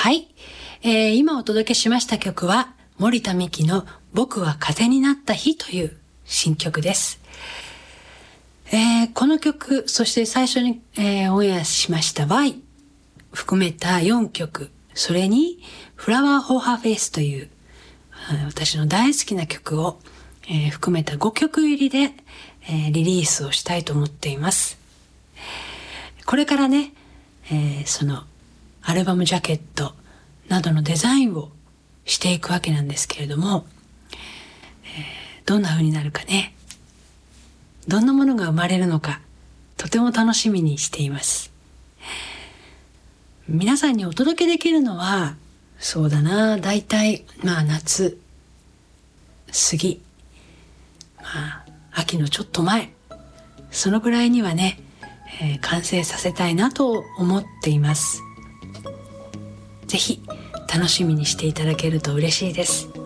はい、今お届けしました曲は森田美樹の僕は風になった日という新曲です。この曲、そして最初に、オンエアしました Y 含めた4曲、それにフラワーフォーハーフェイスという私の大好きな曲を、含めた5曲入りで、リリースをしたいと思っています。これからね、そのアルバムジャケットなどのデザインをしていくわけなんですけれども、どんな風になるかね、どんなものが生まれるのか、とても楽しみにしています。皆さんにお届けできるのは、そうだな、だいたい夏過ぎ、秋のちょっと前、そのぐらいにはね、完成させたいなと思っています。ぜひ楽しみにしていただけると嬉しいです。